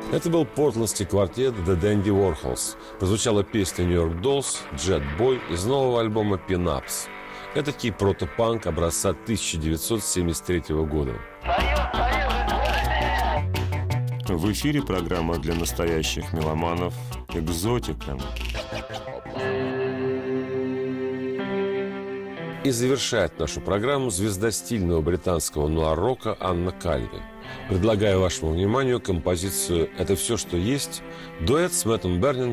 Это был портландский квартет The Dandy Warhols. Прозвучала песня New York Dolls Jet Boy из нового альбома Pin-Ups. Этакий протопанк образца 1973 года. В эфире программа для настоящих меломанов «Экзотика». И завершает нашу программу звезда стильного британского нуар-рока Анна Кальви. Предлагаю вашему вниманию композицию «Это все, что есть», дуэт с Мэттом Бернингом